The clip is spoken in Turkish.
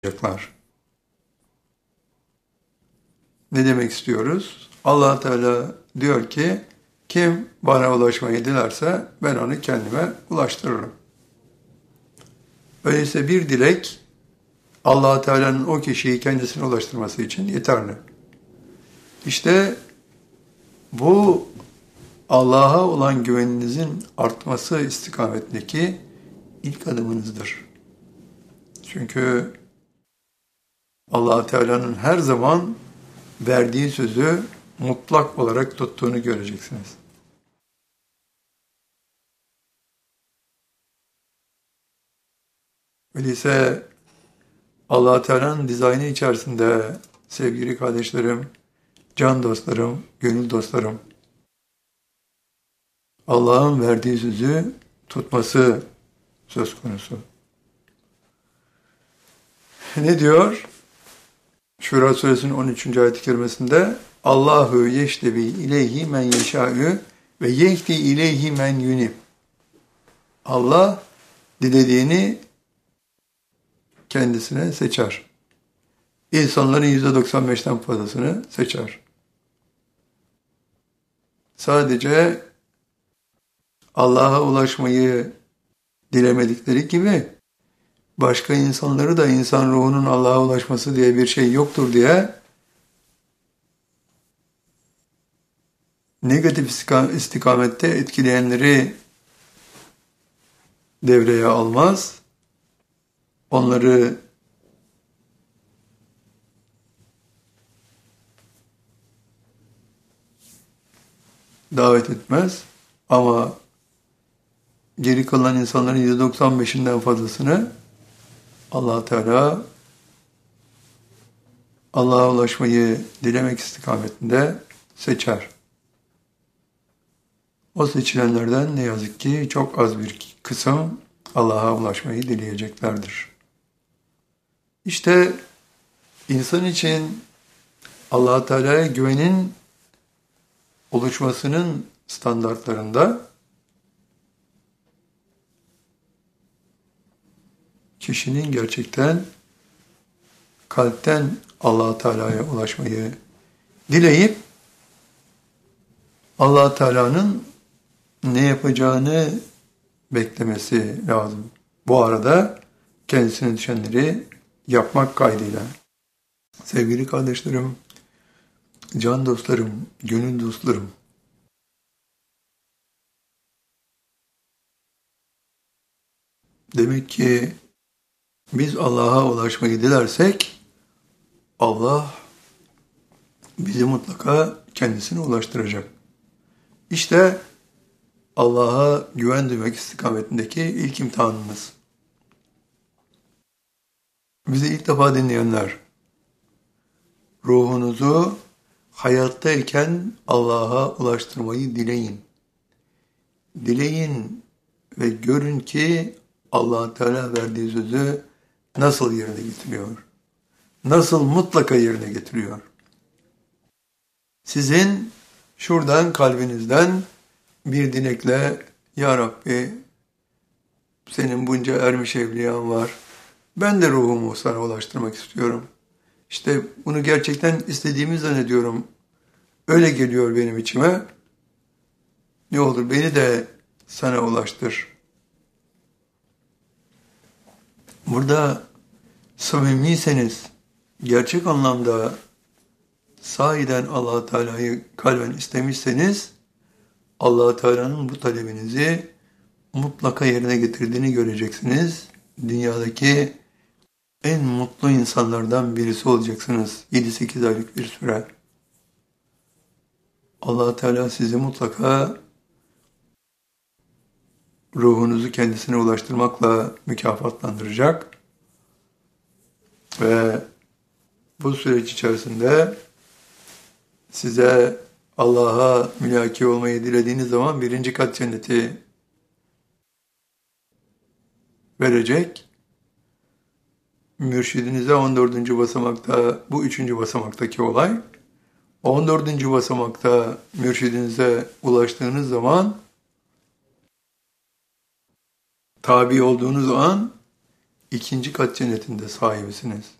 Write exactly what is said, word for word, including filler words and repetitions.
olacaklar. Ne demek istiyoruz? Allah Teala diyor ki, kim bana ulaşmayı dilerse ben onu kendime ulaştırırım. Öyleyse bir dilek Allah Teala'nın o kişiyi kendisine ulaştırması için yeterli. İşte bu Allah'a olan güveninizin artması istikametindeki ilk adımınızdır. Çünkü Allah Teala'nın her zaman verdiği sözü mutlak olarak tuttuğunu göreceksiniz. Öyleyse Allah Teala'nın dizaynı içerisinde sevgili kardeşlerim, can dostlarım, gönül dostlarım, Allah'ın verdiği sözü tutması söz konusu. Ne diyor? Şura suresinin on üçüncü ayet-i kerimesinde Allahu yeştebi ileyhi men yeşâ'ü ve yehdi ileyhi men yunib. Allah dilediğini kendisine seçer. İnsanların yüzde doksan beşten fazlasını seçer. Sadece Allah'a ulaşmayı dilemedikleri gibi başka insanları da insan ruhunun Allah'a ulaşması diye bir şey yoktur diye negatif istikamette etkileyenleri devreye almaz. Onları davet etmez ama geri kalan insanların yüzde doksan beşinden fazlasını Allah Teala Allah'a ulaşmayı dilemek istikametinde seçer. O seçilenlerden ne yazık ki çok az bir kısım Allah'a ulaşmayı dileyeceklerdir. İşte insan için Allah Teala'ya güvenin oluşmasının standartlarında kişinin gerçekten kalpten Allah Teala'ya ulaşmayı dileyip Allah Teala'nın ne yapacağını beklemesi lazım. Bu arada kendisine düşenleri yapmak kaydıyla. Sevgili kardeşlerim, can dostlarım, gönül dostlarım, demek ki biz Allah'a ulaşmayı dilersek Allah bizi mutlaka kendisine ulaştıracak. İşte Allah'a güven duymak istikametindeki ilk imtihanımız. Bizi ilk defa dinleyenler, ruhunuzu hayattayken Allah'a ulaştırmayı dileyin. Dileyin ve görün ki Allah Teala verdiği sözü nasıl yerine getiriyor? Nasıl mutlaka yerine getiriyor? Sizin şuradan kalbinizden bir dilekle Ya Rabbi senin bunca ermiş evliyan var. Ben de ruhumu sana ulaştırmak istiyorum. İşte bunu gerçekten istediğimi zannediyorum. Öyle geliyor benim içime. Ne olur beni de sana ulaştır. Burada samimiyseniz, gerçek anlamda sahiden Allah Teala'yı kalben istemişseniz, Allah Teala'nın bu talebinizi mutlaka yerine getirdiğini göreceksiniz. Dünyadaki en mutlu insanlardan birisi olacaksınız. yedi sekiz aylık bir süre. Allah Teala sizi mutlaka ruhunuzu kendisine ulaştırmakla mükafatlandıracak. Ve bu süreç içerisinde size Allah'a mülaki olmayı dilediğiniz zaman birinci kat cenneti verecek. Mürşidinize on dördüncü basamakta, bu üçüncü basamaktaki olay. on dördüncü basamakta mürşidinize ulaştığınız zaman, tabi olduğunuz an ikinci kat cennetinde sahibisiniz.